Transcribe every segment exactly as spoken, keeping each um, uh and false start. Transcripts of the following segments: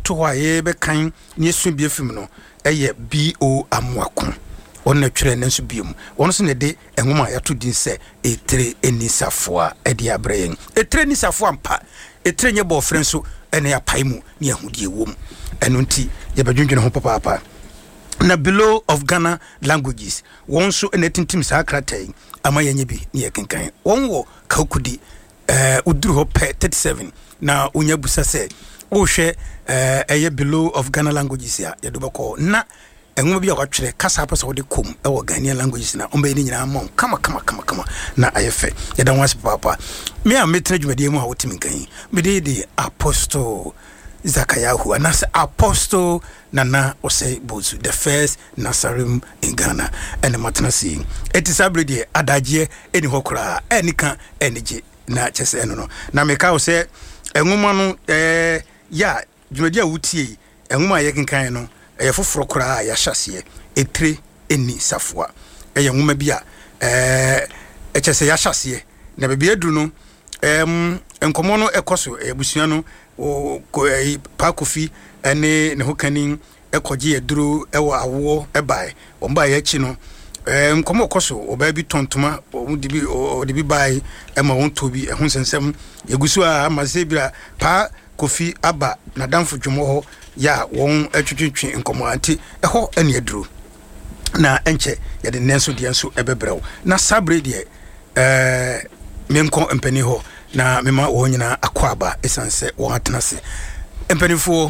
to ho aye be kan ne esu bie film no eye B O Amoako on na twere ne nso biem won so ne de enwoma ya to din se etre enisafoa e de abrayen etre enisafoa mpa etre nye bo frɛ nso ene ya paimu ne ahudie wom eno nti ye badwundwene ho papa papa na below of Ghana languages won so ene tintim sa kratai ama yenye bi ne yekenkan won wo kakudi eh uduru ho pe thirty-seven na onya busa se o hwe eh eye below of Ghana languages ya ye do bako na enwoma bi akwatwere kasa pa so de kom e wo Ghanaian languages na ombe ni nyina amon kama kama kama kama na ayefe ye dan wase papa me a metre dwumade mu ha wotimi kan me de de apostle Zakayahu and as apostle Nana Osei Bozu, the first Nasarim in Ghana and the Matanasi. It is abridge adaje any hokra any can energy na chese eno. Na meka say a woman eh ya Jumedia Wuti a woman yakin kaino a fofro kra ya shasie a tre any safwa a young woman bia eh a chese ya shasie na be duno em enkomono ekoso e busuano o pa kofi ene ne hokanin ekoje eduro ewo awo ebai omba ya chi no em komo koso oba bi tontoma o dibi o dibi bai ema won tobi ehun sensem yegusu a amazebira pa kofi aba na danfo dwomo ho ya won atwitwitwe enkomo anti eho ene eduro na enche ya de nenso de enso ebebrew na sabre de eh menko empani ho na mema wo nyina akwaba esanse wo atenase empanifo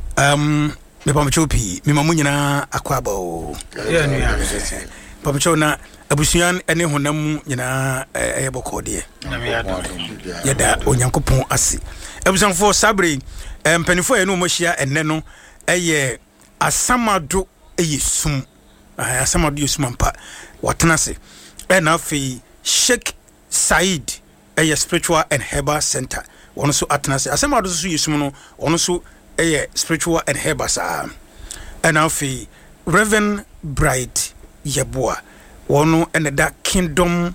um me pamchopi mema mu nyina akwaba o ya nua pamcho na abusuan ene honam nyina eye bokode na me yado yada onyankopon ase abusanfo sabre empanifo ene mo hia enne no eye asamado eye sum asamado yesum ampa watenase ena afi Sheikh Said a spiritual and herbal center. One so atnase. Asema do so yesum no, ono so a spiritual and herbal sa. And now fi Reverend Bright Yeboah, one and that Kingdom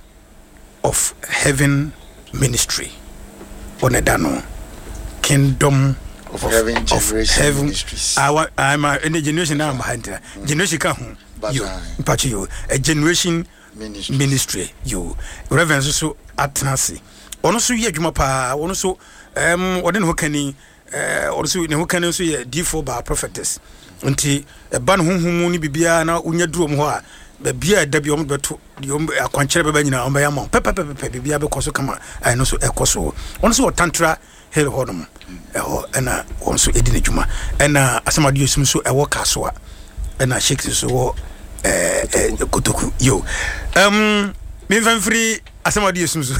of Heaven ministry. One dano Kingdom of, of Heaven of Generation heaven. Ministries. I I'm a in the generation now behind that. Generation ka hu. You, patch you a generation ministry. ministry you Reverend so atnase. Ono so ye adwuma pa ono so em ode ne hokani eh ono so ne hokani so ye D four ba prophetess nti e ban honhom ni bibia na unya duro mo ho a ba bia da bi om beto di om akwankere beba nyina om ba yamon pepe pepe bibia be koso kama ai no so ekoso ono so tantra hel hodom e ho na ono so edi ne dwuma e na asamade yesum so e wo kaso a e na sheik so wo eh kotoku yo um me fan free asamadi yesumzu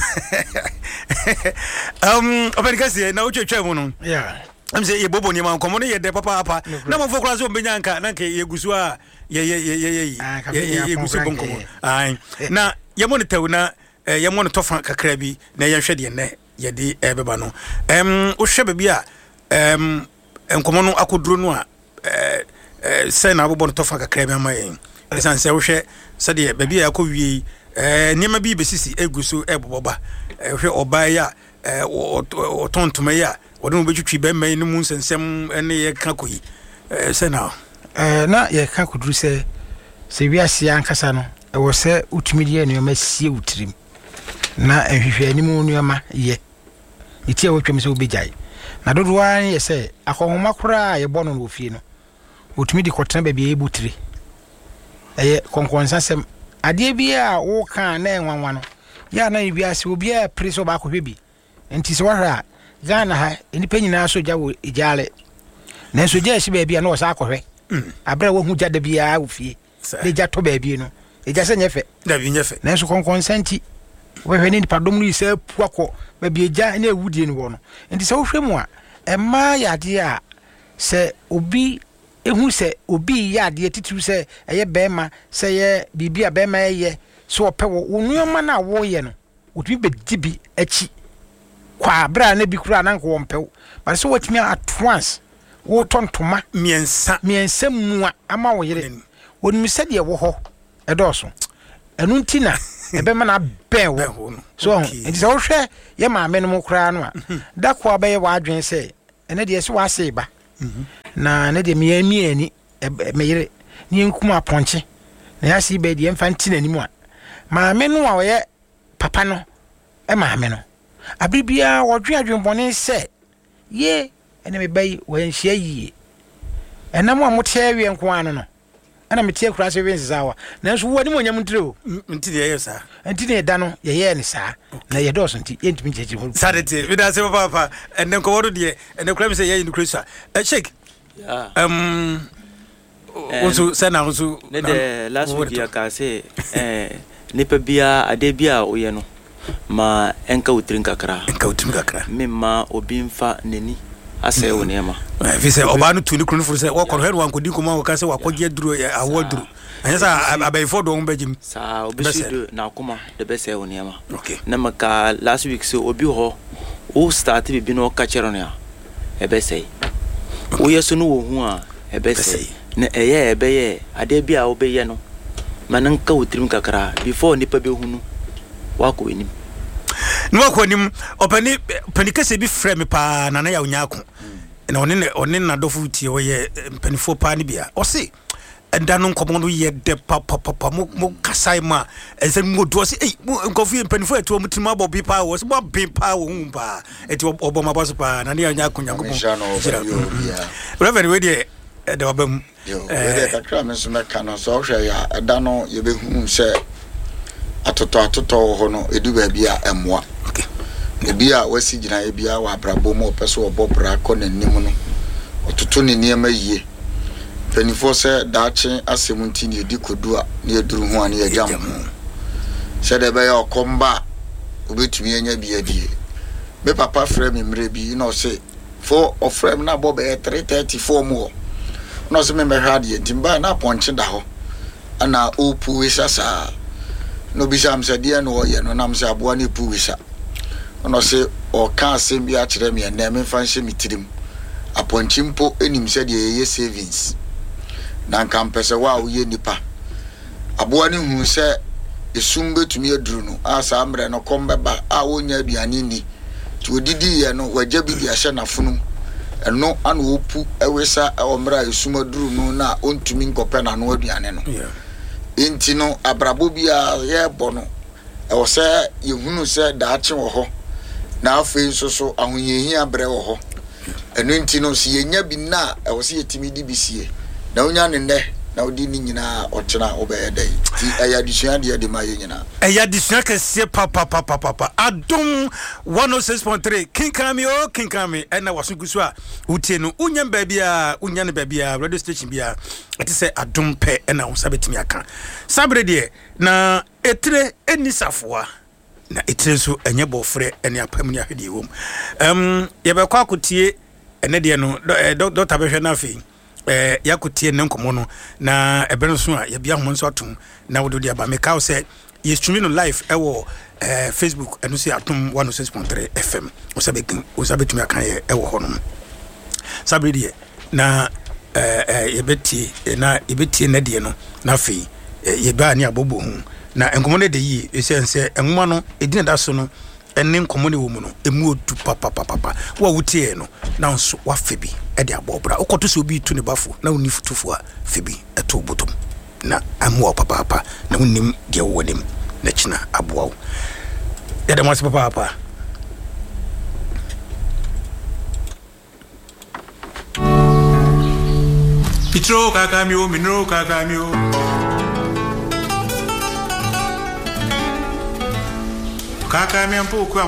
um openikasi na uchechwe mu no yeah am say ye bobo ni man komo ne ye de papa papa na mo fokura so mbenya nka na ke yegusu a ye ye ye ye ye ye gusu bonkomo ai na ye mo ne tawu na ye mo ne tofa kakra bi na ye hwede ne ye de ebeba no em wo hwe bebi a em enkomo no akoduro no a eh se na bobo ne tofa kakra bi amaye esan se wo hwe se de bebi a akɔwie eh niema bi besisi eguso eboboba ehwe oba ya eh otontoma ya wode no betwitwi be mai no mu nsensem ene ye ka koyi eh se na eh na ye ka koduru se se wiase ankasa no e wo se utumi die no ma sie utrim na ehwehwe animu no ma ye itie wo twem se obejai na dodo an ye se akohoma kora ye bono no ofie no utumi di kotena ba bi e butire eh konkonsa sem ade bia wo kan na enwanwa no ya na wiase obi a preso ba kohwebi enti se wahra Ghana ha enipa nyina so gya wo ejale na so gya shi ba bia na wo sa kohwe abra wo hu gya da bia wo fie de gya to ba bia no ejya se nyefe da bi nyefe na so konkonsanti wo hwe ni nipa dom no ise puako ba bia gya na ewudie ni wo no enti se wo hwemu a emma ya de a se obi ehu se obi ya de titiru se eye bema se ye bibia bema ye so ope wo nuoma na wo ye no otubi bedibi achi kwa bra na bi kura na nko wompew but so watimi at once wo tontoma miensa miensa mua ama wo yere wonimi se de wo ho edoso enu ntina ebema na ben wo so enti se wo hwe ye ma me no kura no a da kwa be ye wa adwen se ene de se wa se ba na ne de me mi ani me yere ni nkuma ponche na ya si be de mfa ntina ni mu a maame no a oye papa no e maame no abribia wodwe adwenbone se ye ene me bai wo nhia yie enam a mote awie nko ano no ana metie kura se wen zawa nanso wo ni mo nyam ntire o ntire ye sa ntire da no ye ye ne sa na ye do so nti ye ntimi jeje ho sadete we da se papa papa ene ko wodo de ene kura me se ye ni krisa e check yeah um also sana also ne de last week ya ka se eh nipa bia ade bia o ye no ma enka utrin kakra enka utrin kakra memma obi mfa neni ase wo nema vi se oba no tuni kunu fu se wo ko head wan ko di ko ma wo ka se wa ko je duro awoduro anya sa abai fo do mbajim sa obi sido na kuma de be se wo nema okay na maka last week so obi ho o start bi bi no ka chero ne a e be se o yeso no wo hu a e be se na eye e be ye ade bia wo be ye no mananka utrim kakra before nipa be hu no wako enim no wako enim opani panikase bi frame pa na na ya onyako na one one na dofu tie wo ye panifo pa ni bia o se enda no nkomo no ye de papa papa mo kasai ma ense mo do se eh nkofu panifo eto mo tima bo bi pa wo se bo bi pa wo hu pa eti obo ma boso pa na na ya onyako nyako mo reverend we de de obam yo we de kakra me so meka no so hwe ya eda no ye be hu se atoto atoto ho no edu ba bia emwa okay ne bia wasi gina e bia wa brabo mo peso obobra ko nanim no ototo ne niam ayie penifo se daache asemunti ne edi kodu a ne eduru ho ane yagam se de be ya okomba obetumi anya bia die me papa frame mre bi no se for of frame na bobe three thirty-four mo no se me me hade timba na ponche da ho ana opu wisasa no bisam se dia no ye no nam se aboa ne pu wisa no se o ka asem bi a kire me na me fa nhye mitirim aponchimpo enim se dia ye savings na kampese wa wo ye nipa aboa ne hu se esum betumi aduru no asa amre no kombeba a wonya aduane ni ti odidi ye no wagya bi dia hye na funum eno ana opu ewesa o mra esum aduru no na ontumi nkope na no aduane no enti no abrabo bia ye bono e wo se yehunu se daache wo ho na afei so so ahonyehi abre wo ho eno enti no se yenya bi na e wo se yetimi di bisie na onya ne nde na odi ni nyina otena obeyedai ti aya disua de de maye nyina aya disua kese papa papa papa adom one oh six point three kinkami o kinkami ena wasugusu a utie no unya babia unya ne babia radio station bia eti se adom pe ena wo sabetimi aka sabre de na etre enisafoa na etre so enye bofre ene apam ni ahede wom em ye be kwa akotie ene de no doctor behwe na afi eh yakutie ne nkomo no na ebere so a ye bia ho nso atom na wodo dia ba meka say ye stream no live e wo eh Facebook eno say atom one oh six point three F M osabekin osabetumi aka ye e wo ho no sabredie na eh ye beti na ye beti na de no na fi ye ba ni abobo hu na nkomo ne de yi e say nse enwoma no edina da so no enne nkomo ne wo mu no emu odu papa papa wa wutie no na nso wa febi e de abobra okoto so bi tu ne bafo na oni futufu a febi eto botom na amu papa papa na unim de wo nim na china aboa ya de mas papa papa Pitro kakamio minro kakamio kakamio mpo kwa